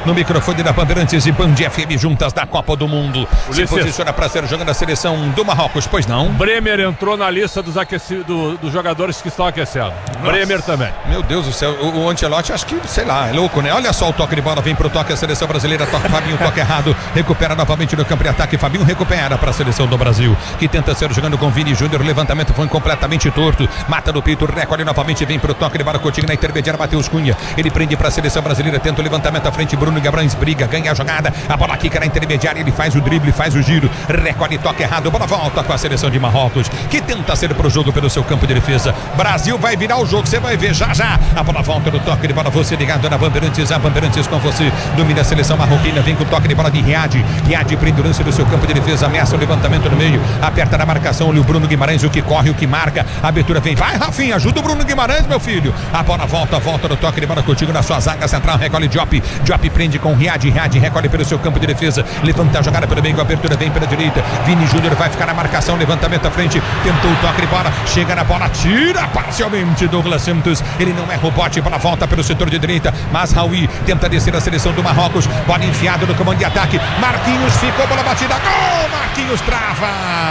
no microfone da Bandeirantes e Band FM juntas da Copa do Mundo. Se posiciona para ser jogando a seleção do Marrocos, pois não? Bremer entrou na lista dos jogadores que estão aquecendo. Nossa. Bremer também. Meu Deus do céu, o Ancelotti acho que, sei lá, é louco, né? Olha só o toque de bola, vem pro toque a seleção brasileira, toca Fabinho, toque errado, recupera novamente no campo de ataque, Fabinho recupera para a seleção do Brasil, que tenta ser jogando com Vini Júnior, levantamento foi completamente torto, mata no peito, recolhe novamente, vem pro toque de bola, Coutinho na intermediária, Matheus Cunha, ele prende para a seleção brasileira, tenta o levantamento à frente, Bruno Guimarães briga, ganha a jogada, a bola quica na intermediária, ele faz o drible, faz o giro, recolhe, toque errado, bola volta com a seleção de Marrocos, que tenta ser pro jogo pelo seu campo de defesa. Brasil vai virar o jogo, você vai ver já já. A bola volta no toque de bola, você ligado na Bandeirantes, a Bandeirantes com você, domina a seleção marroquina, vem com o toque de bola de Riad, prende o lance do seu campo de defesa, ameaça o levantamento no meio, aperta na marcação, olha o Bruno Guimarães, o que corre, o que marca, a abertura vem, vai Rafinha, ajuda o Bruno Guimarães, meu filho. A bola volta no toque de bola contigo na sua zaga central, recolhe Diop prende com Riad recolhe pelo seu campo de defesa, levanta a jogada pelo meio, a abertura vem pela direita, Vini Júnior vai ficar na marcação, levantamento à frente, tentou o toque de bola, chega na bola, tira parcialmente Douglas Santos, ele não é rebote, bola volta pelo setor de direita, mas Raul tenta descer a seleção do Marrocos, bola enfiada no comando de ataque, Marquinhos ficou, bola batida, gol, Marquinhos trava,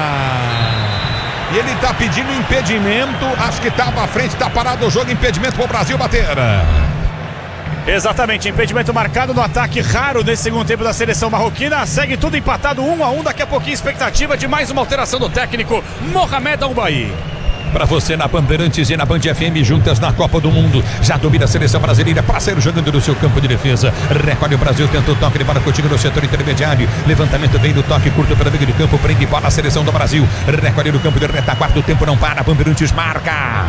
e ele tá pedindo impedimento, acho que tava à frente, tá parado o jogo, impedimento pro Brasil bater. Exatamente, impedimento marcado no ataque raro nesse segundo tempo da seleção marroquina, segue tudo empatado 1-1, daqui a pouquinho expectativa de mais uma alteração do técnico Mohamed Al-Bailly. Para você na Bandeirantes e na Band FM juntas na Copa do Mundo, já domina a seleção brasileira, parceiro jogando no seu campo de defesa, recolhe o Brasil, tenta o toque de bola contigo no setor intermediário, levantamento vem no toque curto pelo meio de campo, prende bola a seleção do Brasil, recolhe no campo de retaguarda, o tempo não para, Bandeirantes marca.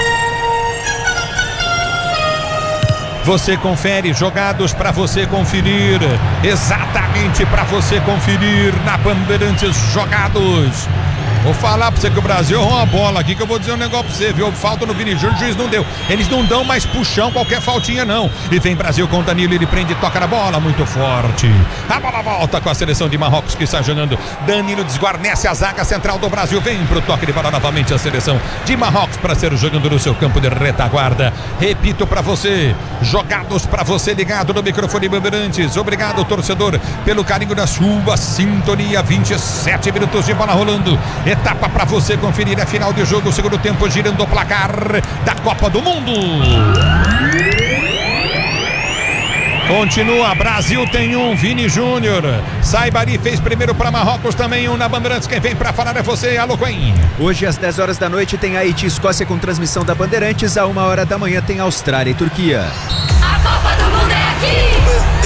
Você confere, jogados para você conferir, exatamente para você conferir na Bandeirantes, jogados. Vou falar pra você que o Brasil errou uma bola aqui, que eu vou dizer um negócio pra você, viu? Falta no Vini Júnior, o juiz não deu. Eles não dão mais puxão, qualquer faltinha não. E vem Brasil com o Danilo, ele prende e toca na bola, muito forte. A bola volta com a seleção de Marrocos que está jogando. Danilo desguarnece a zaga central do Brasil, vem pro toque de bola novamente a seleção de Marrocos para ser jogando no seu campo de retaguarda. Repito pra você, jogados pra você, ligado no microfone Bandeirantes. Obrigado, torcedor, pelo carinho da sua sintonia. 27 minutos de bola rolando. Etapa para você conferir, é final de jogo, segundo tempo, girando o placar da Copa do Mundo. Continua, Brasil tem um, Vini Júnior, Saibari fez primeiro para Marrocos, também um na Bandeirantes, quem vem para falar é você, alô Quen. Hoje às 10 horas da noite tem Haiti e Escócia com transmissão da Bandeirantes, à 1 hora da manhã tem Austrália e Turquia. A Copa do Mundo é aqui!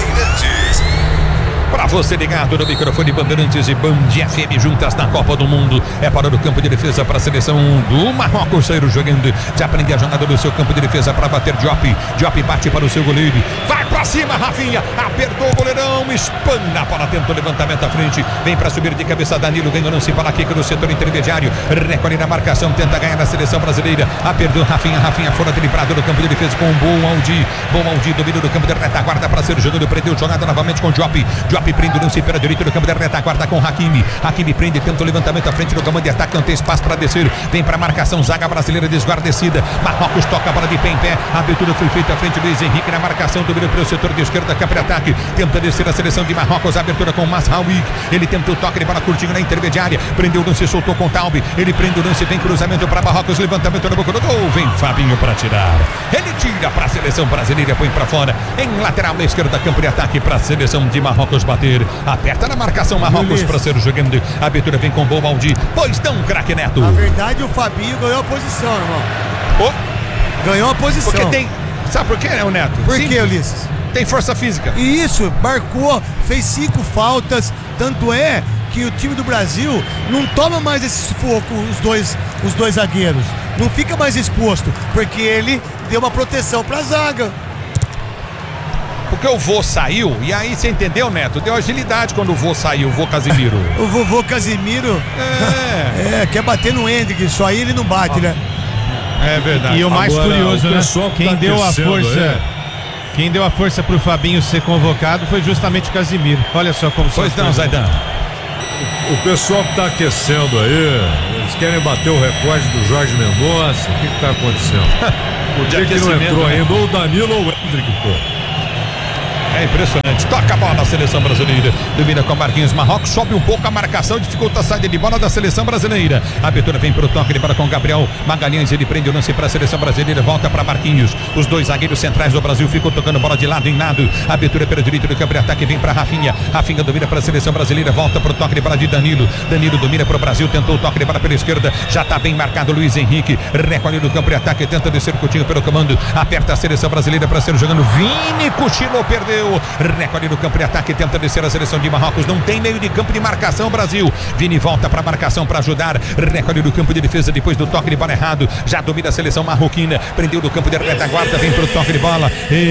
Para você ligado no microfone Bandeirantes e Band FM juntas na Copa do Mundo, é para o campo de defesa para a seleção do Marrocos sair jogando, já aprende a jogada do seu campo de defesa para bater Diop bate para o seu goleiro, vai para cima Rafinha, apertou o goleirão, espana a bola, tenta o levantamento à frente, vem para subir de cabeça Danilo, ganha o lance para Kiko no setor intermediário, recolhe na marcação, tenta ganhar na seleção brasileira, apertou Rafinha fora driblado no campo de defesa com um bom Aldi, domina do campo de retaguarda para ser jogando, prendeu jogada novamente com Diop prende o lance pela direita do campo da retaguarda com Hakimi prende, tenta o levantamento à frente do comando de ataque, não tem espaço para descer, vem para a marcação, zaga brasileira desguarnecida, Marrocos toca a bola de pé em pé, a abertura foi feita à frente do Luiz Henrique na marcação, domina pelo setor de esquerda, campo de ataque, tenta descer a seleção de Marrocos, a abertura com Masraoui, ele tenta o toque de bola curtinho na intermediária, prendeu o lance, soltou com Taube, ele prende o lance, vem cruzamento para Marrocos, levantamento na boca do gol, vem Fabinho para tirar, ele tira para a seleção brasileira, põe para fora, em lateral na esquerda, campo de ataque para a seleção de Marrocos bater, aperta na marcação Marrocos para ser jogando, a abertura vem com bom Aldi, pois não, craque Neto. Na verdade o Fabinho ganhou a posição, irmão. Ganhou a posição. Porque tem, sabe por quê, né, o Neto? Por quê, Ulisses? Tem força física. E isso, marcou, fez 5 faltas, tanto é que o time do Brasil não toma mais esse sufoco, os dois zagueiros, não fica mais exposto, porque ele deu uma proteção pra zaga. Porque o vô saiu, e aí você entendeu, Neto? Deu agilidade quando o vô saiu, o vô Casimiro. O vovô Casimiro quer bater no Hendrick, só aí ele não bate, né? É verdade. E o mais agora, curioso, né? Quem deu a força pro Fabinho ser convocado foi justamente o Casimiro. Olha só como Pois não, Zaidan. O pessoal que tá aquecendo aí, eles querem bater o recorde do Jorge Mendonça. O que tá acontecendo? Por que não entrou ainda ou o Danilo ou o Hendrick, pô? É impressionante. Toca a bola a seleção brasileira. Domina com Marquinhos. Marrocos sobe um pouco a marcação, dificulta a saída de bola da seleção brasileira. A abertura vem pro toque de bola com Gabriel Magalhães. Ele prende o lance para a seleção brasileira. Volta para Marquinhos. Os dois zagueiros centrais do Brasil ficam tocando bola de lado em lado. A abertura pela direita do campo de ataque vem para Rafinha. Rafinha domina para a seleção brasileira. Volta pro toque de bola de Danilo. Danilo domina para o Brasil. Tentou o toque de bola pela esquerda. Já está bem marcado Luiz Henrique. Recolhe no campo de ataque. Tenta descer Coutinho pelo comando. Aperta a seleção brasileira para ser jogando. Vini cochilou, perdeu. Recolhe no campo de ataque. Tenta descer a seleção de Marrocos. Não tem meio de campo de marcação, Brasil. Vini volta para marcação para ajudar. Recolhe no campo de defesa depois do toque de bola errado. Já domina a seleção marroquina. Prendeu no campo de retaguarda. Vem pro toque de bola.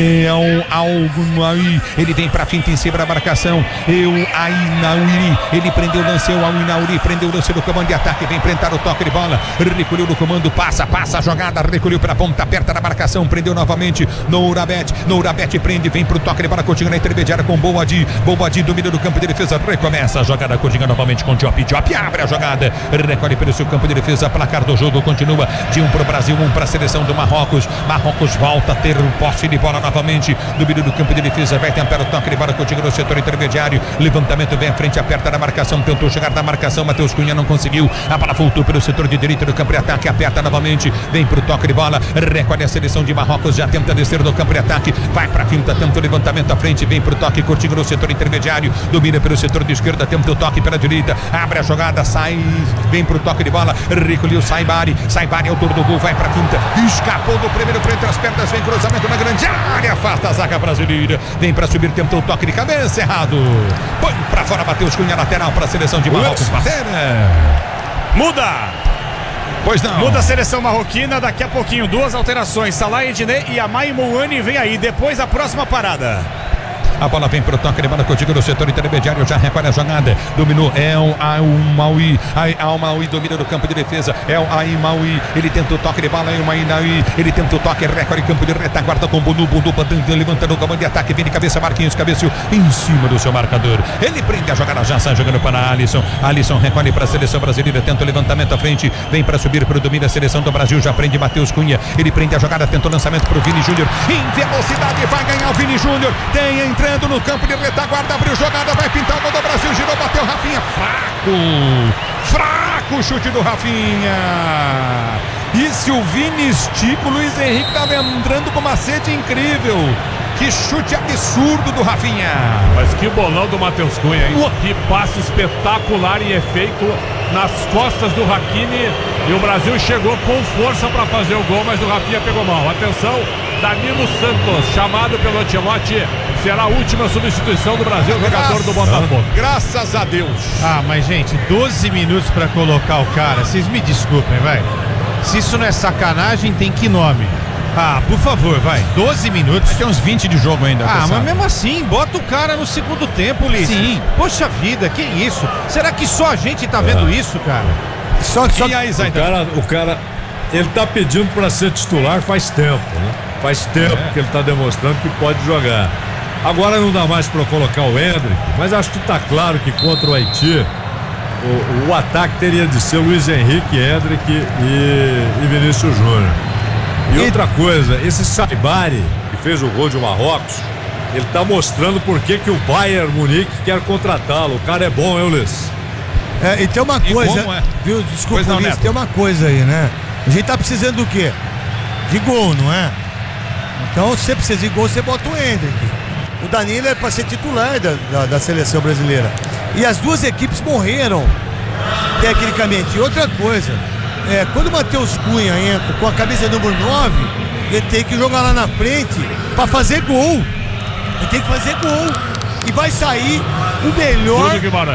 Ele vem para finta em cima da marcação. Ainauri. Ele prendeu o lance. Ainauri prendeu o lance do comando de ataque. Vem enfrentar o toque de bola. Recolheu no comando. Passa a jogada. Recolheu para a ponta. Aperta na marcação. Prendeu novamente. Nourabet prende. Vem pro toque de bola. Coutinho na intermediária com Boadi. Boadi domina no campo de defesa. Recomeça a jogada. Coutinho novamente com Diop. Diop abre a jogada. Recolhe pelo seu campo de defesa. Placar do jogo continua de 1 para o Brasil, 1 para a seleção do Marrocos. Marrocos volta a ter um posse de bola novamente. Domínio do campo de defesa. Vai tentar o toque de bola. Coutinho no setor intermediário. Levantamento vem à frente. Aperta na marcação. Tentou chegar na marcação. Matheus Cunha não conseguiu. A bola voltou pelo setor de direita do campo de ataque. Aperta novamente. Vem pro toque de bola. Recolhe a seleção de Marrocos. Já tenta descer do campo de ataque. Vai pra finta. Tenta o levantamento à frente. Vem pro toque. Coutinho no setor intermediário. Domina pelo setor de esquerda. Tenta o toque pela direita. Abre a jogada. Sai. Vem pro toque de bola. Recolheu Saibari. Saibari, autor do gol. Vai pra finta. Escapou do primeiro por entre as pernas. Vem cruzamento na grande área. Afasta a zaga brasileira. Vem pra subir. Tentou o toque de cabeça. Errado. Põe pra fora. Matheus Cunha. Lateral pra seleção de Marrocos. Muda. Pois não. Muda a seleção marroquina. Daqui a pouquinho, 2 alterações. Salah Ednei e Amai Mouani vem aí. Depois a próxima parada. A bola vem pro toque de bola. Coutinho no setor intermediário. Já recolhe a jogada. Dominou. Al-Maui. Al-Maui domina no campo de defesa. Al-Maui. Ele tenta o toque de bola. Al-Maui. Ele tenta o toque. Recolhe campo de retaguarda com Bundu. Bundu levantando o comando de ataque. Vem de cabeça. Marquinhos. Cabeceou em cima do seu marcador. Ele prende a jogada. Já sai jogando para Alisson. Alisson recolhe para a seleção brasileira. Tenta o levantamento à frente. Vem para subir para o domínio da seleção do Brasil. Já prende Matheus Cunha. Ele prende a jogada. Tenta o lançamento para o Vini Júnior. Em velocidade. Vai ganhar o Vini Júnior. Tem entrando no campo de retaguarda, abriu jogada, vai pintar o gol do Brasil, girou, bateu Rafinha, fraco o chute do Rafinha. E se o Vini estica, o Luiz Henrique estava entrando com uma sede incrível. Que chute absurdo do Rafinha. Mas que bolão do Matheus Cunha, hein? Que passe espetacular e efeito nas costas do Hakimi. E o Brasil chegou com força para fazer o gol, mas o Rafinha pegou mal. Atenção, Danilo Santos, chamado pelo Ancelotti. Será a última substituição do Brasil, jogador do Botafogo. Graças a Deus. Ah, mas gente, 12 minutos pra colocar o cara. Vocês me desculpem, vai. Se isso não é sacanagem, tem que nome? Ah, por favor, vai. 12 minutos. Tem uns 20 de jogo ainda. Ah, mas mesmo assim, bota o cara no segundo tempo, Ulisses. Sim. Poxa vida, que isso? Será que só a gente tá vendo isso, cara? E aí, o cara, ele tá pedindo pra ser titular faz tempo, né? Faz tempo que ele tá demonstrando que pode jogar. Agora não dá mais para colocar o Endrick, mas acho que tá claro que contra o Haiti o ataque teria de ser Luiz Henrique, Endrick e Vinícius Júnior. E outra coisa, esse Saibari que fez o gol de Marrocos, ele tá mostrando por que o Bayern Munique quer contratá-lo. O cara é bom, hein, Ulisses? E tem uma coisa, viu? Desculpa, Ulisses, tem uma coisa aí, né? A gente tá precisando do quê? De gol, não é? Então, se você precisa de gol, você bota o Endrick. O Danilo é para ser titular da seleção brasileira. E as duas equipes morreram tecnicamente. E outra coisa, quando o Matheus Cunha entra com a camisa número 9, ele tem que jogar lá na frente para fazer gol. Ele tem que fazer gol. E vai sair o melhor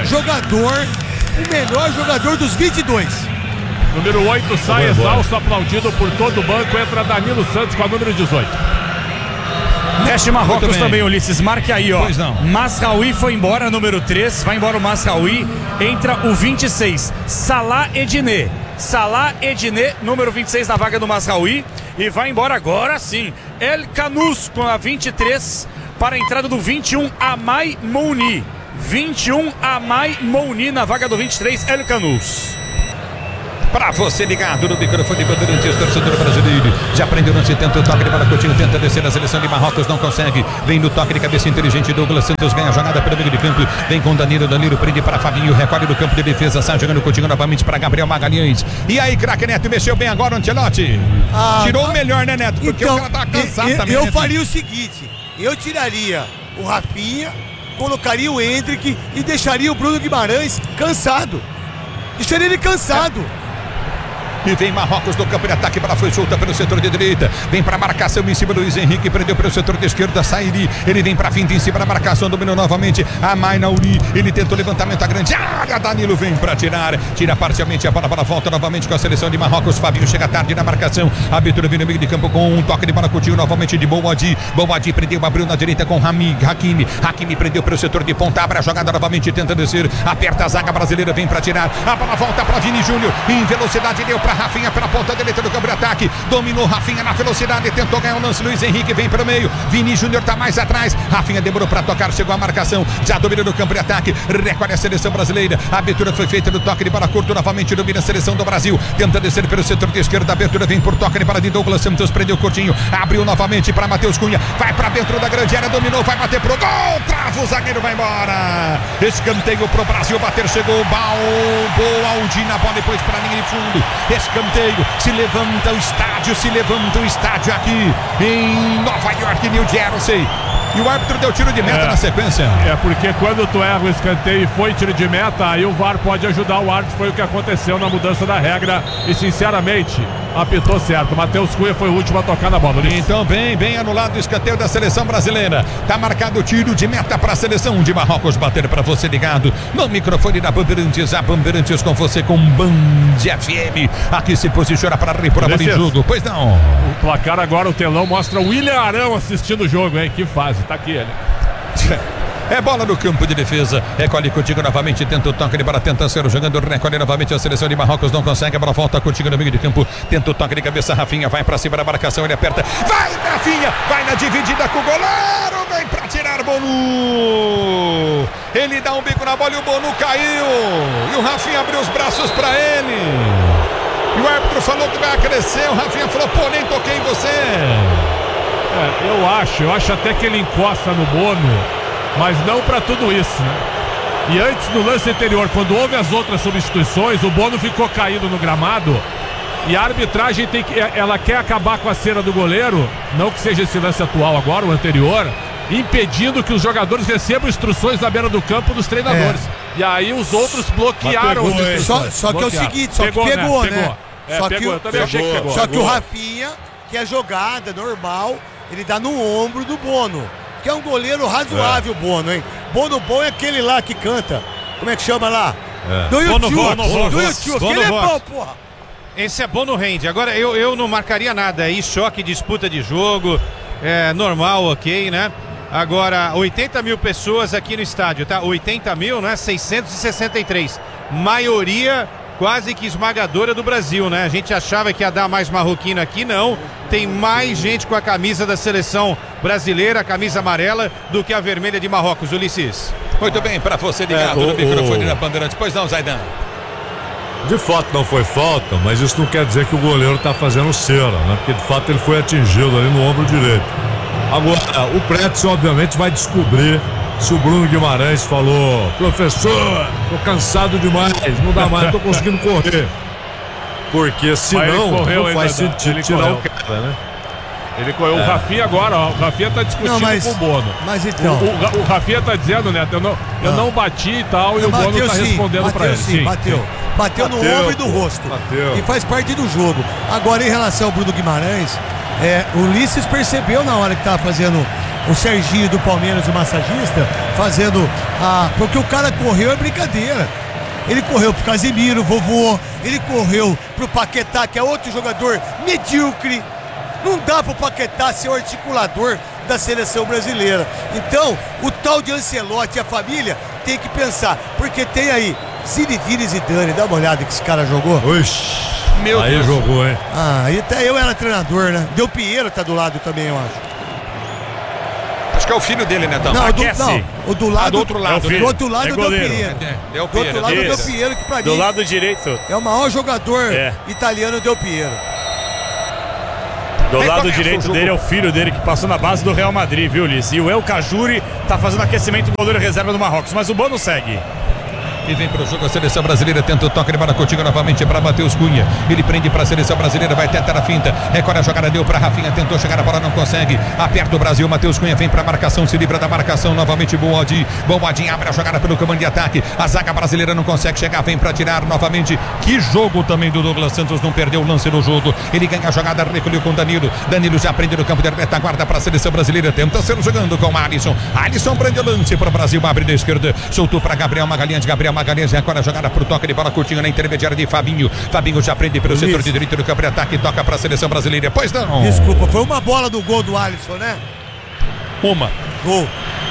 jogador dos 22. Número 8 sai exausto, aplaudido por todo o banco. Entra Danilo Santos com a número 18. Mexe Marrocos também, Ulisses. Marque aí, ó. Pois não. Masraoui foi embora, número 3. Vai embora o Masraoui. Entra o 26. Salah Ednei. Salah Ednei, número 26 na vaga do Masraoui. E vai embora agora sim. El Kanous com a 23 para a entrada do 21, Amai Mouni. 21, Amai Mouni na vaga do 23, El Kanous. Pra você ligado no microfone Bandeirantes, torcedor brasileiro. Já aprendeu, não se tenta o toque de bola, Coutinho tenta descer a seleção de Marrocos, não consegue. Vem no toque de cabeça inteligente, Douglas Santos ganha a jogada pelo meio de campo. Vem com Danilo prende para Fabinho, recolhe do campo de defesa, sai jogando Coutinho novamente para Gabriel Magalhães. E aí, craque Neto, mexeu bem agora o Ancelotti. Tirou o melhor, né, Neto? Porque então, o cara tá cansado também. Eu faria o seguinte, eu tiraria o Rafinha, colocaria o Endrick e deixaria o Bruno Guimarães cansado. Deixaria ele cansado. E vem Marrocos no campo de ataque, bola foi solta pelo setor de direita, vem para marcação em cima do Luiz Henrique, prendeu pelo setor de esquerda, Sairi, ele vem para finta em cima da marcação, dominou novamente a Mainauri, ele tentou levantamento à grande área, Danilo vem para tira parcialmente a bola volta novamente com a seleção de Marrocos, Fabinho chega tarde na marcação, a abertura vem no meio de campo com um toque de bola, Coutinho novamente de Boadi prendeu, abriu na direita com Hakimi prendeu pelo setor de ponta, abre a jogada novamente, tenta descer, aperta a zaga brasileira, vem para tirar, a bola volta para Vini Júnior, em velocidade deu para Rafinha pela ponta direita do campo de ataque, dominou Rafinha na velocidade, tentou ganhar o lance, Luiz Henrique vem pelo meio, Vini Júnior tá mais atrás, Rafinha demorou para tocar, chegou a marcação, já dominou no campo de ataque, recolhe a seleção brasileira, a abertura foi feita no toque de bola curto, novamente domina a seleção do Brasil, tenta descer pelo setor de esquerda, a abertura vem por toque de bola de Douglas Santos, prendeu Coutinho, abriu novamente para Matheus Cunha, vai para dentro da grande área, dominou, vai bater pro gol, trava o zagueiro, vai embora, escanteio pro Brasil, bater, chegou o Baldi na bola, depois para a linha de fundo, escanteio, se levanta o estádio aqui em Nova York, New Jersey. E o árbitro deu tiro de meta na sequência. É porque quando tu erra o escanteio e foi tiro de meta, aí o VAR pode ajudar o árbitro. Foi o que aconteceu na mudança da regra. E sinceramente, apitou certo. Matheus Cunha foi o último a tocar na bola. Então bem anulado o escanteio da seleção brasileira. Tá marcado o tiro de meta para a seleção de Marrocos. Bater para você ligado no microfone da Bandeirantes. A Bandeirantes com você com Band FM. Aqui se posiciona para repor a bola em jogo. Pois não. O placar agora, o telão mostra o William Arão assistindo o jogo, hein? Que fase. Tá aqui ele. É bola no campo de defesa. Recolhe Coutinho novamente. Tenta o toque de bola. Tenta ser jogando. Recolhe novamente a seleção de Marrocos. Não consegue. A bola volta Coutinho no meio de campo. Tenta o toque de cabeça. Rafinha vai pra cima da marcação. Ele aperta. Vai, Rafinha. Vai na dividida com o goleiro. Vem pra tirar Bonu. Ele dá um bico na bola e o Bonu caiu. E o Rafinha abriu os braços pra ele. E o árbitro falou que vai crescer. O Rafinha falou: pô, nem toquei em você. Eu acho até que ele encosta no Bono, mas não para tudo isso, né? E antes, no lance anterior, quando houve as outras substituições, o Bono ficou caído no gramado e a arbitragem ela quer acabar com a cera do goleiro, não que seja esse lance atual agora, o anterior, impedindo que os jogadores recebam instruções na beira do campo dos treinadores. E aí os outros bloquearam as instruções. Só que é o seguinte, só que pegou, né? Eu também achei que pegou. Só que o Rafinha, que é jogada normal, ele dá no ombro do Bono, que é um goleiro razoável, Bono, hein? Bono bom é aquele lá que canta. Como é que chama lá? Do YouTube. Ele é bom, porra. Esse é Bono rende. Agora eu não marcaria nada aí, choque, disputa de jogo, é normal, ok, né? Agora, 80 mil pessoas aqui no estádio, tá? 80 mil, né? 663. Maioria quase que esmagadora do Brasil, né? A gente achava que ia dar mais marroquino aqui, não. Tem mais gente com a camisa da seleção brasileira, a camisa amarela, do que a vermelha de Marrocos, Ulisses. Muito bem, para você ligado no microfone da Bandeirantes. Pois não, Zaidan? De fato não foi falta, mas isso não quer dizer que o goleiro tá fazendo cera, né? Porque de fato ele foi atingido ali no ombro direito. Agora, o Pretes obviamente vai descobrir se o Bruno Guimarães falou: professor, tô cansado demais, não dá mais, não tô conseguindo correr. Porque senão não faz sentido tirar o cara, né? Ele correu. O Rafinha agora, ó, o Rafinha tá discutindo com o Bono. Mas então. O Rafinha tá dizendo, Neto, eu não bati e tal, e o Bono tá respondendo pra ele. Sim, bateu no ombro e do rosto. E faz parte do jogo. Agora, em relação ao Bruno Guimarães, o Ulisses percebeu na hora que tava fazendo o Serginho do Palmeiras, o massagista, fazendo porque o cara correu, é brincadeira. Ele correu pro Casemiro, vovô. Ele correu pro Paquetá, que é outro jogador medíocre. Não dá pro Paquetá ser o articulador da seleção brasileira. Então, o tal de Ancelotti e a família tem que pensar, porque tem aí Zinedine e Zidane, dá uma olhada que esse cara jogou. Oxi, meu aí Deus. Jogou, hein? E até eu era treinador, né? Del Piero tá do lado também, eu acho. Acho que é o filho dele, né, Tom? Não, Aquece. o do lado. do outro lado. Do outro lado É é o Del goleiro. Piero. Del Do outro lado é o Del Isso. Piero, que pra Do mim lado direito. é o maior jogador É. italiano, Del Piero. Do Aí lado começa o direito jogo. dele é o filho dele que passou na base do Real Madrid, viu, Liz? E o El Cajuri tá fazendo aquecimento do goleiro reserva do Marrocos. Mas o Bono segue. E vem para o jogo a seleção brasileira, tenta o toque de bola contigo novamente para Matheus Cunha. Ele prende para a seleção brasileira, vai tentar a finta. Recolhe a jogada, deu para Rafinha, tentou chegar a bola, não consegue. Aperta o Brasil, Matheus Cunha vem para a marcação, se livra da marcação novamente. Boadi abre a jogada pelo comando de ataque. A zaga brasileira não consegue chegar, vem para tirar novamente. Que jogo também do Douglas Santos, não perdeu o lance do jogo. Ele ganha a jogada, recolheu com Danilo. Danilo já prende no campo de retaguarda para a seleção brasileira. Tenta ser jogando com Alisson. Alisson prende o lance para o Brasil, abre da esquerda. Soltou para Gabriel Magalhães. Gabriel Magalhães agora a jogada pro toque de bola curtinho na intermediária de Fabinho. Fabinho já prende pelo setor de direito do campo de ataque, toca para a seleção brasileira. Pois não. Desculpa, foi uma bola do gol do Alisson, né? Uma. Gol.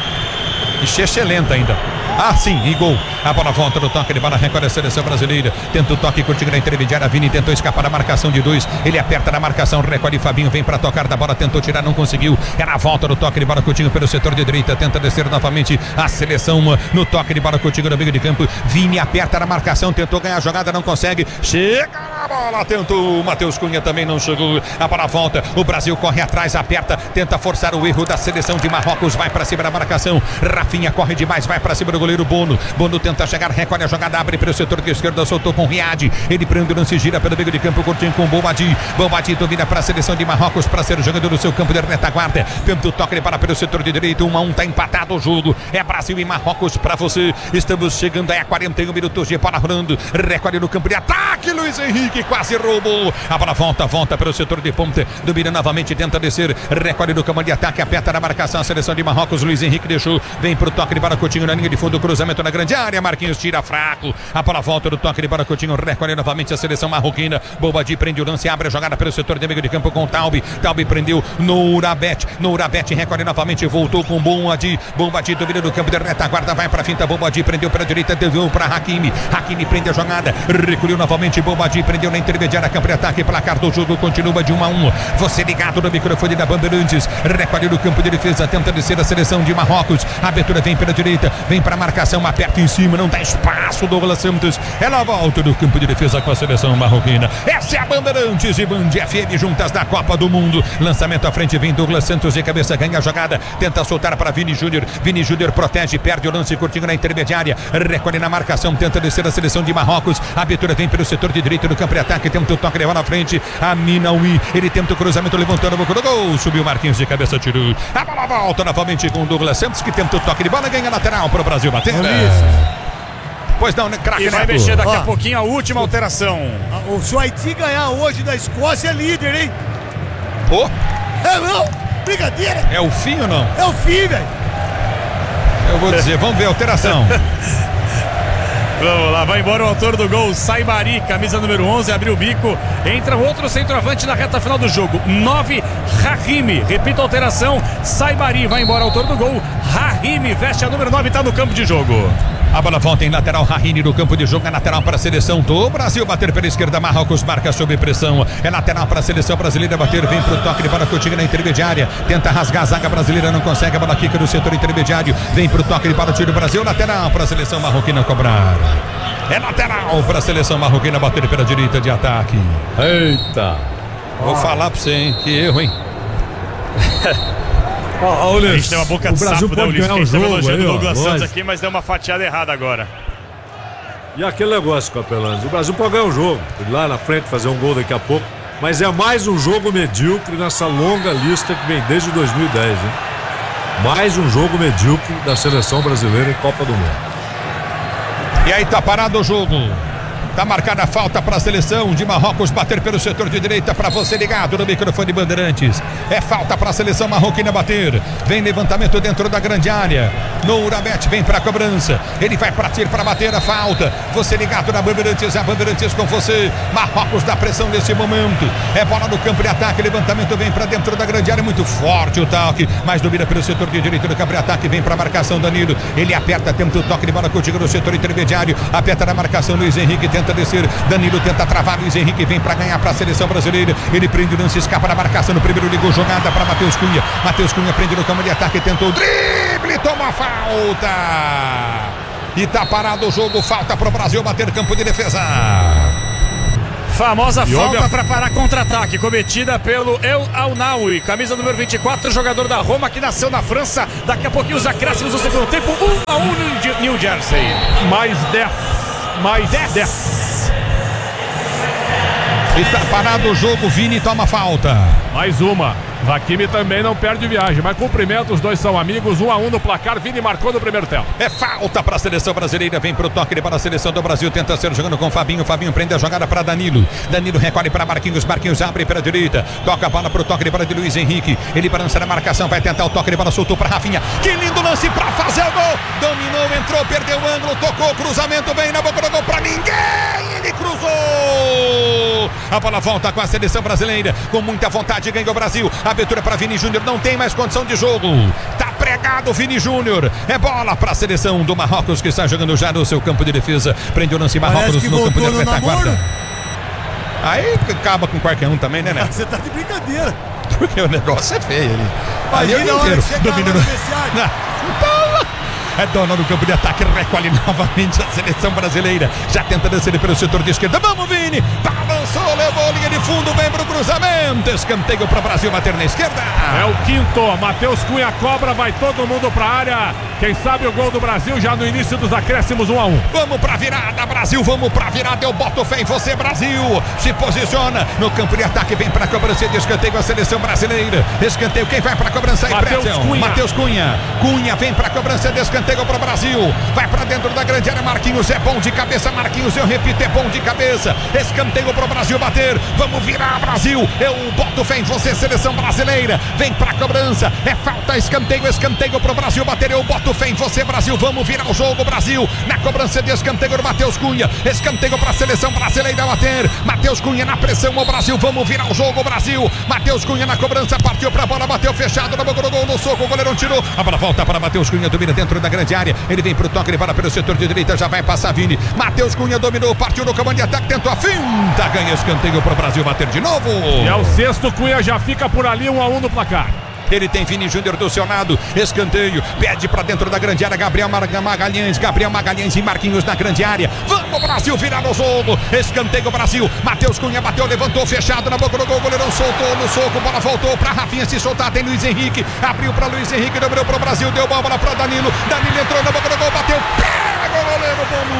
E excelente ainda. Ah, sim, e gol. A bola volta no toque de bola, recolhe a seleção brasileira. Tenta o toque curtinho na intermediária. Vini tentou escapar da marcação de 2. Ele aperta na marcação, recolhe Fabinho, vem para tocar da bola, tentou tirar, não conseguiu. É na volta do toque de bola curtinho pelo setor de direita. Tenta descer novamente a seleção no toque de bola curtinho no meio de campo. Vini aperta na marcação, tentou ganhar a jogada, não consegue. Chega na bola, tentou. Matheus Cunha também não chegou. A bola volta, o Brasil corre atrás, aperta, tenta forçar o erro da seleção de Marrocos. Vai para cima da marcação. Rafinha corre demais, vai para cima do goleiro Bono. Bono tenta chegar, recolhe a jogada, abre pelo setor de esquerda, soltou com Riad. Ele prende o lance, gira pelo meio de campo, curtinho com Boadi. Boadi domina para a seleção de Marrocos para ser jogador do seu campo de retaguarda. Tenta o toque para pelo setor de direito, 1-1, tá empatado o jogo. É Brasil e Marrocos para você. Estamos chegando aí a 41 minutos de bola rolando. Recolhe no campo de ataque, Luiz Henrique quase roubou. A bola volta pelo setor de ponta. Domina novamente, tenta descer. Recolhe no campo de ataque, aperta na marcação a seleção de Marrocos. Luiz Henrique deixou, vem pro toque de bola curtinho na linha de fundo, cruzamento na grande área. Marquinhos tira fraco. A bola volta do toque de bola curtinho, recolhe novamente a seleção marroquina. Boadi prende o lance, abre a jogada pelo setor de meio de campo com Taubi. Taubi prendeu Nourabet. Nourabet recolhe novamente, voltou com Boadi. Boadi domina do campo de retaguarda, vai pra finta. Boadi prendeu pela direita, deu para Hakimi. Hakimi prende a jogada, recolheu novamente. Boadi prendeu na intermediária, campo de ataque. Placar do jogo continua de 1-1. Você ligado no microfone da Bandeirantes. Recolhe no campo de defesa, tenta descer a seleção de Marrocos. A abertura vem pela direita, vem pra marcação, aperta em cima, não dá espaço. Douglas Santos, ela volta do campo de defesa com a seleção marroquina. Essa é a Bandeirantes e Band FM juntas da Copa do Mundo. Lançamento à frente, vem Douglas Santos de cabeça, ganha a jogada, tenta soltar para Vini Júnior. Vini Júnior protege, perde o lance curtinho na intermediária, recolhe na marcação, tenta descer a seleção de Marrocos. A abertura vem pelo setor de direito do campo de ataque, tenta o toque, levar na frente. A Minaui, ele tenta o cruzamento, levantando a boca do gol, subiu Marquinhos de cabeça, tirou. A bola volta novamente com o Douglas Santos, que tenta o toque de bola, ganha lateral para o Brasil bater. Pois não, né, craque? E vai mexer daqui a pouquinho a última alteração. Se o Haiti ganhar hoje da Escócia, é líder, hein? Pô, É não, brincadeira. é o fim ou não? É o fim, velho. Eu vou dizer, vamos ver a alteração. Vamos lá, vai embora o autor do gol, Saibari, camisa número 11, abriu o bico. Entra outro centroavante na reta final do jogo, 9, Rahimi. Repito a alteração, Saibari, vai embora o autor do gol. Rahimi veste a número 9 e está no campo de jogo. A bola volta em lateral, Rahimi no campo de jogo, é lateral para a seleção do Brasil, bater pela esquerda, Marrocos marca sob pressão, é lateral para a seleção brasileira, bater, vem pro toque de bola curtinho na intermediária, tenta rasgar a zaga brasileira, não consegue, a bola quica no setor intermediário, vem pro toque de bola, tiro Brasil, lateral para a seleção marroquina cobrar. É lateral para a seleção marroquina, bater pela direita de ataque. Eita! Vou falar para você, hein, que erro, hein? A gente tem uma boca de o Brasil sapo, né, pode ganhar o Ulisses? jogo Elogio aí, do ó, Douglas Santos lógico. aqui, mas deu uma fatiada errada agora. E aquele negócio, Capelanes, o Brasil pode ganhar o jogo, ir lá na frente fazer um gol daqui a pouco, mas é mais um jogo medíocre nessa longa lista que vem desde 2010, hein? Mais um jogo medíocre da seleção brasileira em Copa do Mundo. E aí tá parado o jogo. Tá marcada a falta para a seleção de Marrocos bater pelo setor de direita para você ligado no microfone Bandeirantes. É falta para a seleção marroquina bater. Vem levantamento dentro da grande área. Nourabete vem pra cobrança. Ele vai partir para bater a falta. Você ligado na Bandeirantes, a Bandeirantes com você. Marrocos dá pressão nesse momento. É bola no campo de ataque. Levantamento vem pra dentro da grande área. Muito forte o toque, mas domina pelo setor de direito do campo de ataque. Vem pra marcação Danilo. Ele aperta, tenta o toque de bola contigo no setor intermediário. Aperta na marcação Luiz Henrique, tenta descer. Danilo tenta travar. Luiz Henrique vem pra ganhar pra seleção brasileira. Ele prende o lance, escapa da marcação. No primeiro ligou jogada para Matheus Cunha. Matheus Cunha prende no campo de ataque. Tentou o drible, toma falta. E tá parado o jogo. Falta pro Brasil bater campo de defesa. Famosa falta para parar contra-ataque, cometida pelo El Aonaoui, camisa número 24, jogador da Roma que nasceu na França. Daqui a pouquinho os acréscimos do segundo tempo, 1-1 New Jersey. Mais 10. E tá parado o jogo, Vini toma falta. Mais uma. Hakimi também não perde viagem, mas cumprimenta, os dois são amigos, 1-1 no placar. Vini marcou no primeiro tempo. É falta para a seleção brasileira, vem pro toque para a seleção do Brasil, tenta ser jogando com Fabinho prende a jogada para Danilo. Danilo recolhe para Marquinhos abre para a direita, toca a bola pro toque de bola de Luiz Henrique. Ele balança na marcação, vai tentar o toque de bola, soltou para Rafinha. Que lindo lance para fazer o gol. Dominou, entrou, perdeu o ângulo, tocou, cruzamento vem na boca do gol para ninguém. Ele cruzou. A bola volta com a seleção brasileira, com muita vontade, ganha o Brasil. Abertura para Vini Júnior, não tem mais condição de jogo. Tá pregado Vini Júnior. É bola para a seleção do Marrocos que está jogando já no seu campo de defesa. Prende o lance Marrocos no campo de retaguarda. Aí acaba com qualquer um também, né, né? Você tá de brincadeira. Porque o negócio é feio ali. Aí eu na hora que chegar domina no vestiário. É dona do campo de ataque, recolhe novamente a seleção brasileira. Já tenta descer pelo setor de esquerda. Vamos, Vini! Balançou, levou a linha de fundo, vem pro cruzamento. Escanteio pro Brasil bater na esquerda. É o quinto. Matheus Cunha cobra, vai todo mundo pra área. Quem sabe o gol do Brasil já no início dos acréscimos, 1-1. Vamos pra virada, Brasil, vamos pra virada. Eu boto fé em você, Brasil. Se posiciona no campo de ataque, vem pra cobrança de escanteio a seleção brasileira. Escanteio, quem vai pra cobrança aí? Matheus Cunha. Cunha vem pra cobrança de escanteio para o Brasil, vai para dentro da grande área. Marquinhos é bom de cabeça, Marquinhos, eu repito, é bom de cabeça. Escanteio para o Brasil bater, vamos virar, Brasil. Eu boto fé em você, seleção brasileira. Vem para a cobrança, é falta, escanteio para o Brasil bater. Eu boto fé em você, Brasil. Vamos virar o jogo, Brasil. Na cobrança de escanteio do Matheus Cunha, escanteio para a seleção brasileira bater. Matheus Cunha na pressão, o Brasil. Vamos virar o jogo, Brasil. Matheus Cunha na cobrança, partiu para a bola, bateu fechado na boca do gol, no soco, o goleiro tirou. A bola volta para Matheus Cunha, domina dentro da grande área, ele vem pro toque, ele para pelo setor de direita, já vai passar Vini. Matheus Cunha dominou, partiu no comando de ataque, tentou a finta, ganha escanteio pro Brasil bater de novo. E é o sexto, Cunha já fica por ali, 1-1 no placar. Ele tem Vini Júnior do seu lado, escanteio, pede pra dentro da grande área, Gabriel Magalhães e Marquinhos na grande área. Vamos, Brasil, virar no jogo, escanteio Brasil. Matheus Cunha bateu, levantou, fechado na boca do gol, goleirão soltou no soco, bola voltou pra Rafinha se soltar, tem Luiz Henrique, abriu pra Luiz Henrique, dominou pro Brasil, deu bola pra Danilo entrou na boca do gol, bateu, pega o goleiro,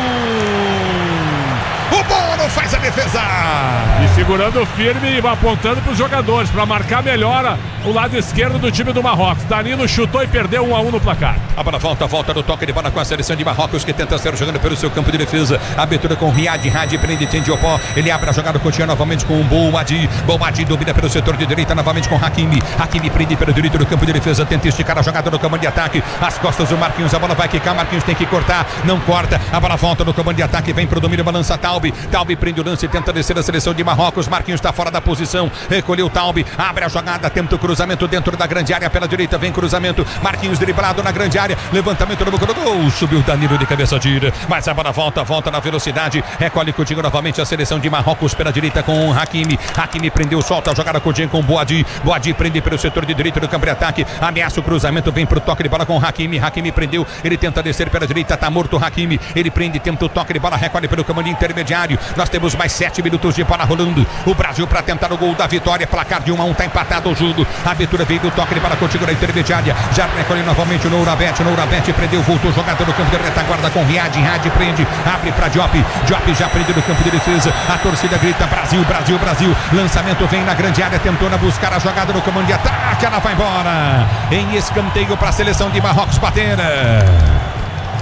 o Bono faz a defesa. E segurando firme e apontando para os jogadores para marcar melhor o lado esquerdo do time do Marrocos. Danilo chutou e perdeu 1-1 no placar. A bola volta do toque de bola com a seleção de Marrocos que tenta ser jogando pelo seu campo de defesa. Abertura com Riad prende Tendiopó. Ele abre a jogada, continua novamente com o Boumadi domina pelo setor de direita novamente com Hakimi prende pelo direito do campo de defesa, tenta esticar a jogada no comando de ataque. As costas do Marquinhos, a bola vai quicar, Marquinhos tem que cortar, não corta. A bola volta no comando de ataque, vem pro domínio, balança Taube prende o lance, tenta descer a seleção de Marrocos. Marquinhos está fora da posição, recolheu Taube, abre a jogada, tenta o cruzamento dentro da grande área pela direita, vem cruzamento, Marquinhos driblado na grande área, levantamento no boca do gol, subiu Danilo de cabeça tira, mas a bola volta na velocidade, recolhe contigo novamente a seleção de Marrocos pela direita com Hakimi prendeu, solta a jogada com Boadi prende pelo setor de direita do campo de ataque, ameaça o cruzamento, vem pro toque de bola com Hakimi prendeu, ele tenta descer pela direita, tá morto Hakimi, ele prende, tenta o toque de bola, recolhe pelo comando intermediário. Nós temos mais 7 minutos de bola rolando. O Brasil para tentar o gol da vitória. Placar de 1-1, tá empatado o jogo. A abertura veio do toque de bola contigo na intermediária. Já recolhe novamente o Nourabete prendeu, voltou jogada no campo de retaguarda com Riad prende, abre para Diop já prende no campo de defesa. A torcida grita Brasil. Lançamento vem na grande área, tentou buscar a jogada no comando de ataque. Ela vai embora. Em escanteio para a seleção de Marrocos bater.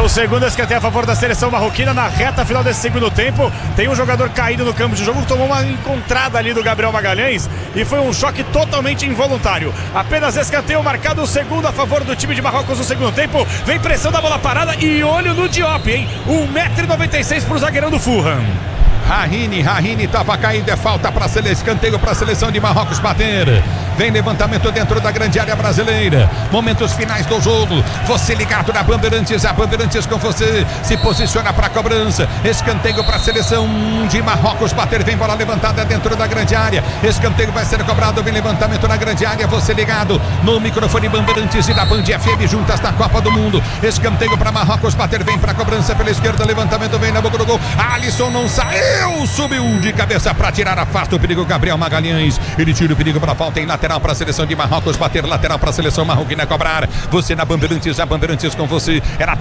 o segundo escanteio a favor da seleção marroquina na reta final desse segundo tempo. Tem um jogador caído no campo de jogo que tomou uma encontrada ali do Gabriel Magalhães e foi um choque totalmente involuntário. Apenas escanteio marcado, o segundo a favor do time de Marrocos no segundo tempo. Vem pressão da bola parada e olho no Diop, hein? 1,96 m pro zagueirão do Fulham. Rahine estava caído, é falta para escanteio para a seleção de Marrocos bater. Vem levantamento dentro da grande área brasileira. Momentos finais do jogo. Você ligado na Bandeirantes, a Bandeirantes com você se posiciona para a cobrança. Escanteio para a seleção de Marrocos bater. Vem bola levantada dentro da grande área. Escanteio vai ser cobrado. Vem levantamento na grande área. Você ligado no microfone Bandeirantes e da Band FM juntas na Copa do Mundo. Escanteio para Marrocos bater. Vem para a cobrança pela esquerda. Levantamento vem na boca do gol. Alisson não saiu. Subiu de cabeça para tirar. Afasta o perigo. Gabriel Magalhães. Ele tira o perigo para a falta em lateral para a seleção de Marrocos bater. Lateral para a seleção marroquina cobrar. Você na Bandeirantes, a Bandeirantes com você. Era